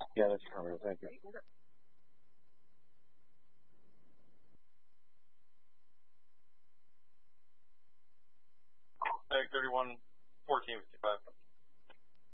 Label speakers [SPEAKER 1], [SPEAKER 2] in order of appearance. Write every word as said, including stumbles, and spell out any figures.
[SPEAKER 1] Yeah, that's affirmative. Thank you.
[SPEAKER 2] Tag thirty-one, fourteen fifty-five.